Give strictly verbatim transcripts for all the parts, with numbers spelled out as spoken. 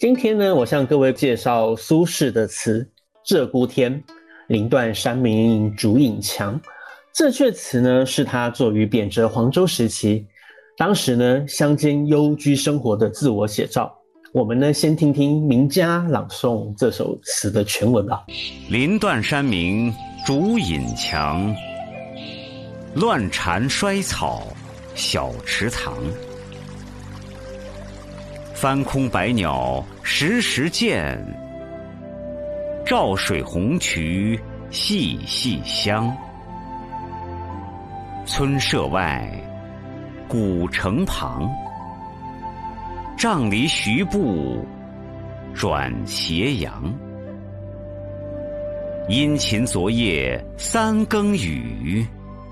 今天呢，我向各位介绍苏轼的词《鹧鸪天》，林断山明烛影强。这阙词呢，是他作于贬谪黄州时期，当时呢乡间幽居生活的自我写照。我们呢先听听名家朗诵这首词的全文吧。 林断山明烛影强，乱蝉衰草小池塘。翻空百鸟时时见，照水红渠细细香。村舍外，古城旁，杖藜徐步转斜阳。殷勤昨夜三更雨，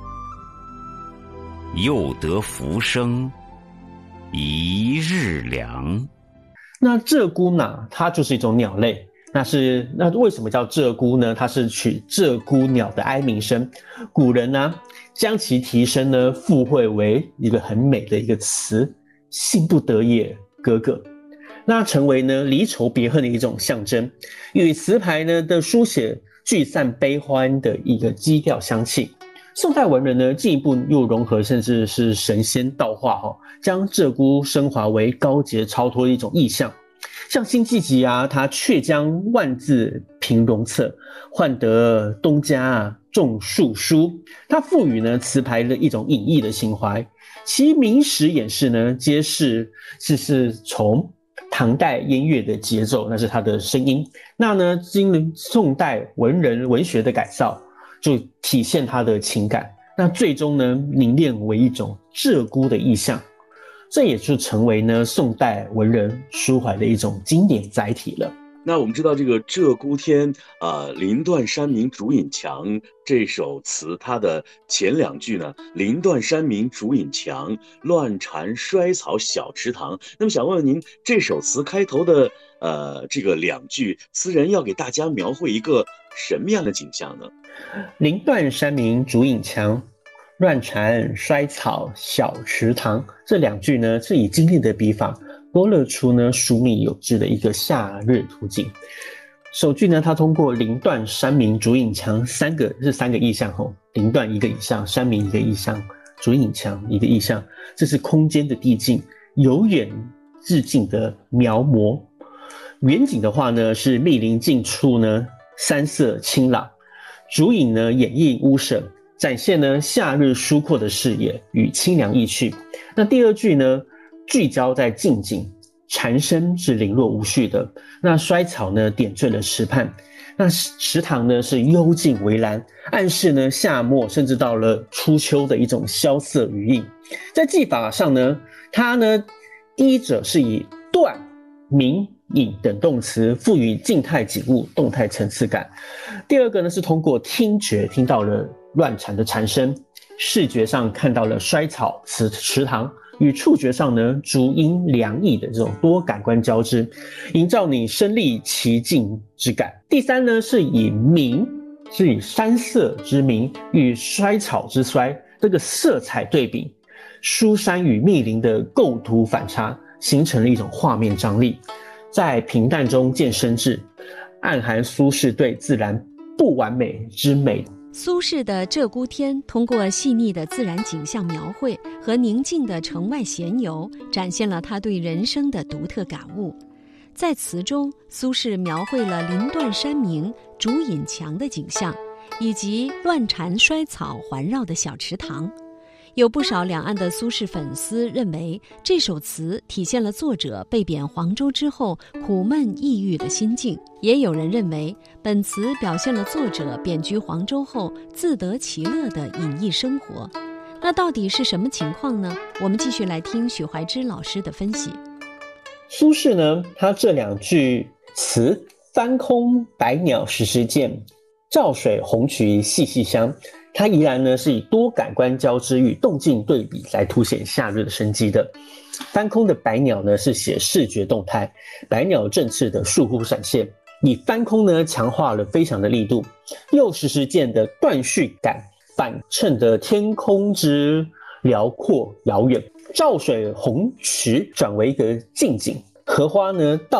又得浮生一日凉。 那鹧鸪呢，它就是一种鸟类。那是那为什么叫鹧鸪呢？它是取鹧鸪鸟的哀鸣声，古人呢将其提升呢附会为一个很美的一个词，幸不得也，哥哥。那成为呢离愁别恨的一种象征，与词牌呢的书写聚散悲欢的一个基调香气。宋代文人呢进一步又融合甚至是神仙道化哈，将鹧鸪升华为高洁超脱的一种意象。像辛弃疾啊，他却将万字平戎策，换得东家啊种树书。他赋予呢词牌的一种隐逸的情怀，其明史演示呢，皆是是是从唐代音乐的节奏，那是他的声音。那呢，经宋代文人文学的改造，就体现他的情感。那最终呢，凝练为一种鹧鸪的意象。这也就成为呢宋代文人抒怀的一种经典载体了。 那我们知道这个《鹧鸪天》啊、呃，林断山明烛影强这首词，它的前两句呢，林断山明烛影强，乱蝉衰草小池塘。那么想问问您，这首词开头的呃这个两句，词人要给大家描绘一个什么样的景象呢？ 林断山明烛影强，乱蝉衰草小池塘，这两句呢是以精炼的笔法勾勒出呢疏密有致的一个夏日图景。首句呢，它通过林断山明烛影强三个是三个意象吼，林断一个意象，山明一个意象，烛影强一个意象，这是空间的递进，由远至近的描摹。远景的话呢，是密林近处呢山色清朗，烛影呢掩映屋舍，展现呢夏日疏阔的视野与清凉意趣。那第二句呢，聚焦在近景，蝉声是零落无序的，那衰草呢点缀了池畔，那池塘呢是幽静微蓝，暗示呢夏末甚至到了初秋的一种萧瑟余韵。在技法上呢，它呢第一者是以断、明、影等动词赋予静态景物动态层次感，第二个呢是通过听觉听到了乱蝉的蝉声，视觉上看到了衰草池池塘，与触觉上呢竹音凉意的这种多感官交织，营造你身临其境之感。第三呢是以明，是以山色之明与衰草之衰这个色彩对比，疏山与密林的构图反差，形成了一种画面张力。在平淡中见深挚，暗含苏轼对自然不完美之美。 苏轼的《鹧鸪天》通过细腻的自然景象描绘和宁静的城外闲游，展现了他对人生的独特感悟。在词中，苏轼描绘了林断山明、烛影强的景象，以及乱蝉衰草环绕的小池塘。有不少两岸的苏轼粉丝认为，这首词体现了作者被贬黄州之后苦闷抑郁的心境，也有人认为本词表现了作者贬居黄州后自得其乐的隐逸生活。那到底是什么情况呢？我们继续来听许怀之老师的分析。 苏轼呢，他这两句词“翻空百鸟时时见，照水红渠细细香”，它依然呢是以多感官交织与动静对比来凸显夏日的生机的。翻空的百鸟呢是写视觉动态，百鸟振翅的倏忽闪现，以翻空呢强化了飞翔的力度，又时时见的断续感反衬的天空之辽阔遥远。照水红渠转为一个近景，荷花呢到